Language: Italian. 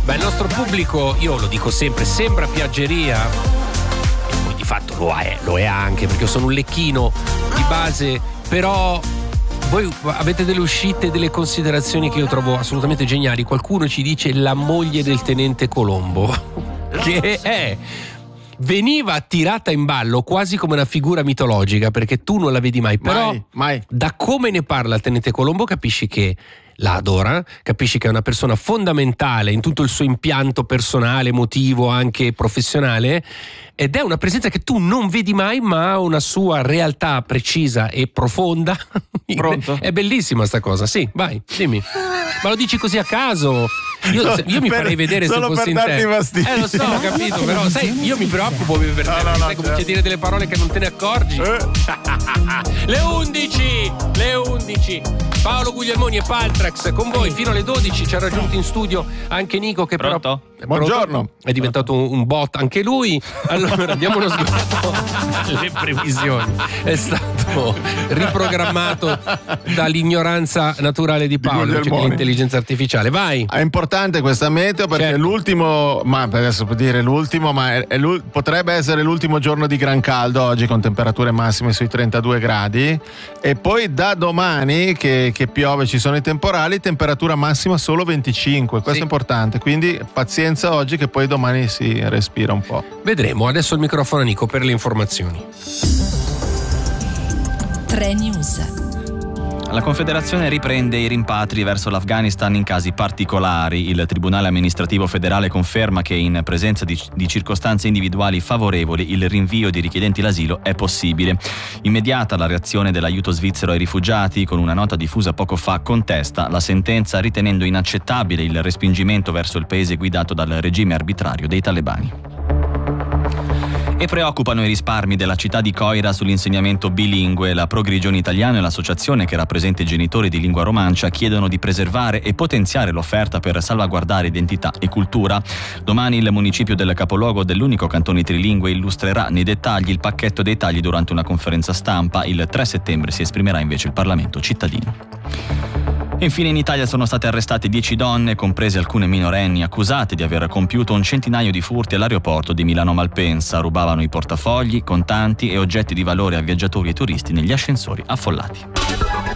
Beh, il nostro pubblico, io lo dico sempre, sembra piaggeria. Poi di fatto lo è anche, perché io sono un lecchino di base, però voi avete delle uscite, delle considerazioni che io trovo assolutamente geniali. Qualcuno ci dice la moglie del tenente Colombo, che veniva tirata in ballo quasi come una figura mitologica, perché tu non la vedi mai, però mai. Da come ne parla il tenente Colombo capisci che la adora, capisci che è una persona fondamentale in tutto il suo impianto personale, emotivo, anche professionale, ed è una presenza che tu non vedi mai, ma ha una sua realtà precisa e profonda. Pronto? È bellissima sta cosa, sì, vai, dimmi. Ma lo dici così a caso? Io mi farei vedere se solo fossi per in te. darti fastidio. Lo so, ho capito, però sai, io mi preoccupo per te, perché sai, cominci a dire delle parole che non te ne accorgi. Le 11. Paolo Guglielmoni e Paltrax con voi fino alle 12. Ci ha raggiunto in studio anche Nico, che Pronto? però Buongiorno. è diventato un bot anche lui. Allora diamo uno sguardo alle previsioni. È stato riprogrammato dall'ignoranza naturale di Paolo, cioè l'intelligenza artificiale. Vai. È importante questa meteo perché Certo. l'ultimo, ma adesso può dire l'ultimo, ma potrebbe essere l'ultimo giorno di gran caldo oggi, con temperature massime sui 32 gradi, e poi da domani che piove, ci sono i temporali, temperatura massima solo 25. Questo Sì. è importante, quindi pazienza oggi, che poi domani si respira un po'. Vedremo. Adesso il microfono a Nico per le informazioni. 3 News. La Confederazione riprende i rimpatri verso l'Afghanistan in casi particolari. Il Tribunale amministrativo federale conferma che in presenza di circostanze individuali favorevoli il rinvio di richiedenti l'asilo è possibile. Immediata la reazione dell'aiuto svizzero ai rifugiati, con una nota diffusa poco fa contesta la sentenza, ritenendo inaccettabile il respingimento verso il paese guidato dal regime arbitrario dei talebani. E preoccupano i risparmi della città di Coira sull'insegnamento bilingue. La Progrigione Italiano e l'associazione che rappresenta i genitori di lingua romancia chiedono di preservare e potenziare l'offerta per salvaguardare identità e cultura. Domani il municipio del capoluogo dell'unico cantone trilingue illustrerà nei dettagli il pacchetto dei tagli durante una conferenza stampa. Il 3 settembre si esprimerà invece il Parlamento cittadino. E infine in Italia sono state arrestate 10 donne, comprese alcune minorenni, accusate di aver compiuto un centinaio di furti all'aeroporto di Milano Malpensa. Rubavano i portafogli, contanti e oggetti di valore a viaggiatori e turisti negli ascensori affollati.